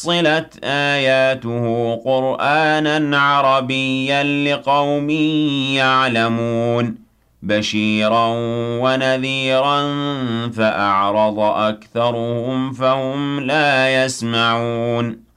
فصلت آياته قرآنًا عربيًّا لقوم يعلمون بشيرًا ونذيرًا فأعرض أكثرهم فهم لا يسمعون